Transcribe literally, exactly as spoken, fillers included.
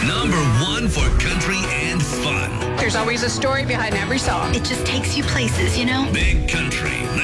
Number one for country and fun. There's always a story behind every song. It just takes you places, you know? Big Country